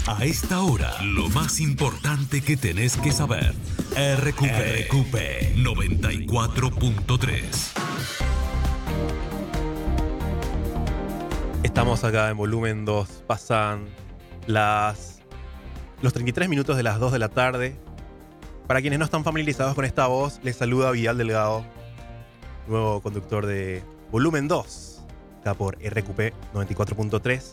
A esta hora, lo más importante que tenés que saber. RQP 94.3. Estamos acá en volumen 2. Pasan los 33 minutos de las 2 de la tarde. Para quienes no están familiarizados con esta voz, les saluda Vidal Delgado, nuevo conductor de volumen 2, acá por RQP 94.3.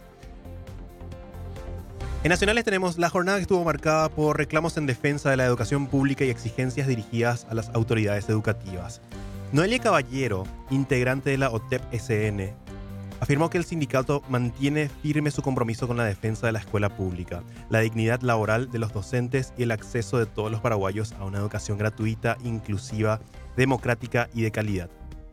En Nacionales tenemos la jornada que estuvo marcada por reclamos en defensa de la educación pública y exigencias dirigidas a las autoridades educativas. Noelia Caballero, integrante de la OTEP-SN, afirmó que el sindicato mantiene firme su compromiso con la defensa de la escuela pública, la dignidad laboral de los docentes y el acceso de todos los paraguayos a una educación gratuita, inclusiva, democrática y de calidad.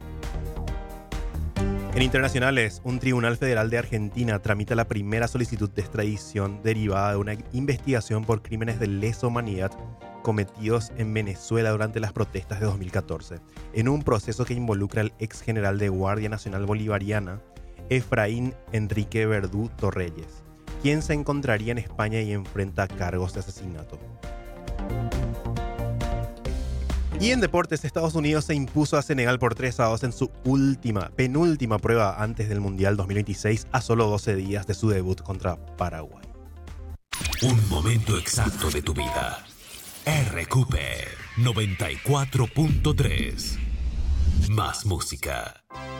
En internacionales, un tribunal federal de Argentina tramita la primera solicitud de extradición derivada de una investigación por crímenes de lesa humanidad cometidos en Venezuela durante las protestas de 2014, en un proceso que involucra al ex general de Guardia Nacional Bolivariana, Efraín Enrique Verdú Torreyes, quien se encontraría en España y enfrenta cargos de asesinato. Y en deportes, Estados Unidos se impuso a Senegal por 3-2 en su penúltima prueba antes del Mundial 2026, a solo 12 días de su debut contra Paraguay. Un momento exacto de tu vida. RQP 94.3. Más música.